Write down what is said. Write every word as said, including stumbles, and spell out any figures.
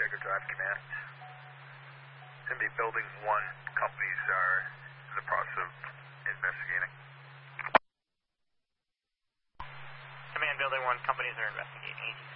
Jaguar Drive Command. It's going to be Building one. Companies are in the process of investigating. Command Building one, companies are investigating.